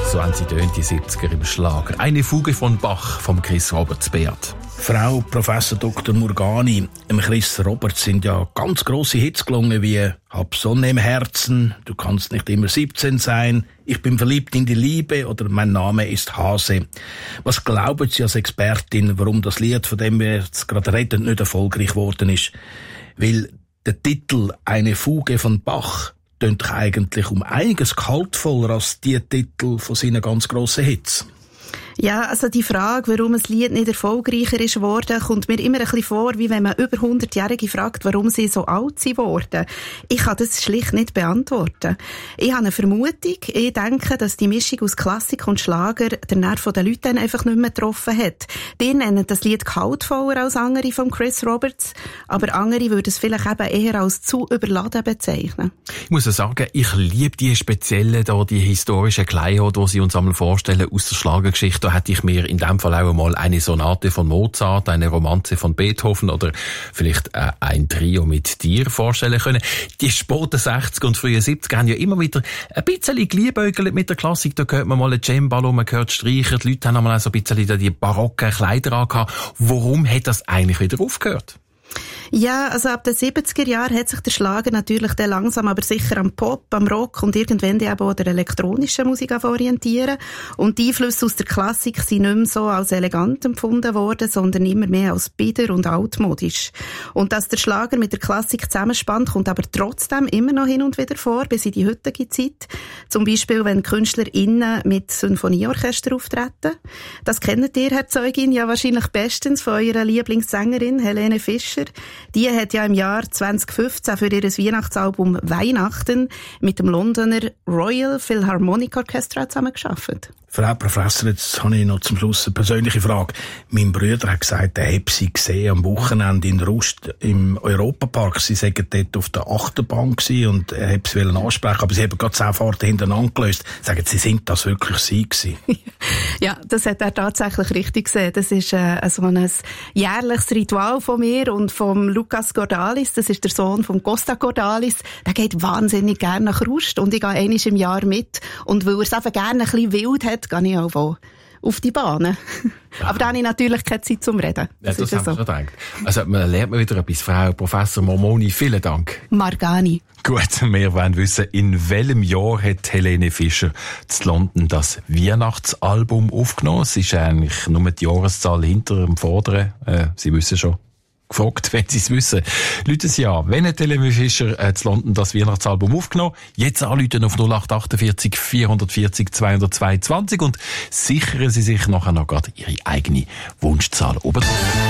So haben sie tönt die 70er im Schlager. Eine Fuge von Bach vom Chris Roberts Beat. Frau Professor Dr. Murgani, Chris Roberts sind ja ganz grosse Hits gelungen wie «Hab Sonne im Herzen», «Du kannst nicht immer 17 sein», «Ich bin verliebt in die Liebe» oder «Mein Name ist Hase». Was glauben Sie als Expertin, warum das Lied, von dem wir jetzt gerade reden, nicht erfolgreich geworden ist? Weil der Titel «Eine Fuge von Bach» tönt doch eigentlich um einiges gehaltvoller als die Titel von seinen ganz grossen Hits. Ja, also die Frage, warum ein Lied nicht erfolgreicher ist geworden, kommt mir immer ein bisschen vor, wie wenn man über 100-Jährige fragt, warum sie so alt sind worden. Ich kann das schlicht nicht beantworten. Ich habe eine Vermutung. Ich denke, dass die Mischung aus Klassik und Schlager den Nerv der Leute dann einfach nicht mehr getroffen hat. Die nennen das Lied gehaltvoller als andere von Chris Roberts, aber andere würden es vielleicht eben eher als zu überladen bezeichnen. Ich muss sagen, ich liebe die speziellen, die historischen Kleinod, die sie uns einmal vorstellen aus der Schlagergeschichte. Da hätte ich mir in dem Fall auch mal eine Sonate von Mozart, eine Romanze von Beethoven oder vielleicht ein Trio mit dir vorstellen können. Die späten 60er und frühen 70er haben ja immer wieder ein bisschen geliebäugelt mit der Klassik. Da hört man mal ein Cembalo, man hört Streicher, die Leute haben auch mal so ein bisschen die barocken Kleider angehabt. Warum hat das eigentlich wieder aufgehört? Ja, also ab den 70er Jahren hat sich der Schlager natürlich dann langsam aber sicher am Pop, am Rock und irgendwann eben auch der elektronischen Musik orientieren. Und die Einflüsse aus der Klassik sind nicht mehr so als elegant empfunden worden, sondern immer mehr als bieder und altmodisch. Und dass der Schlager mit der Klassik zusammenspannt, kommt aber trotzdem immer noch hin und wieder vor, bis in die heutige Zeit. Zum Beispiel, wenn KünstlerInnen mit Sinfonieorchester auftreten. Das kennt ihr, Herr Zeugin, ja wahrscheinlich bestens von eurer Lieblingssängerin Helene Fischer. Die hat ja im Jahr 2015 für ihr Weihnachtsalbum Weihnachten mit dem Londoner Royal Philharmonic Orchestra zusammengearbeitet. Frau Professor, jetzt habe ich noch zum Schluss eine persönliche Frage. Mein Bruder hat gesagt, er habe sie gesehen am Wochenende in Rust im Europapark. Sie seien dort auf der Achterbahn gewesen und er habe sie ansprechen, aber sie haben gerade 10 Fahrten hintereinander gelöst. Sagen Sie, sind das wirklich Sie gewesen? Ja, das hat er tatsächlich richtig gesehen. Das ist so ein jährliches Ritual von mir und vom Lucas Gordalis. Das ist der Sohn von Costa Gordalis. Der geht wahnsinnig gerne nach Rust und ich gehe einmal im Jahr mit. Und weil er es einfach gerne ein bisschen wild hat, gehe ich auch auf die Bahnen. Aber da habe ich natürlich keine Zeit zum Reden. Das haben wir schon gedacht. Also, man lernt wieder etwas. Frau Professor Momoni, vielen Dank. Margani. Gut, wir wollen wissen, in welchem Jahr hat Helene Fischer zu London das Weihnachtsalbum aufgenommen? Es ist eigentlich nur die Jahreszahl hinter dem Vorderen. Sie wissen schon. Gefragt, wenn Sie es wissen. Leute Sie an, wenn hat Helene Fischer zu London das Weihnachtsalbum aufgenommen? Jetzt anrufen auf 0848 440 222 und sichern Sie sich nachher noch gerade Ihre eigene Wunschzahl oben.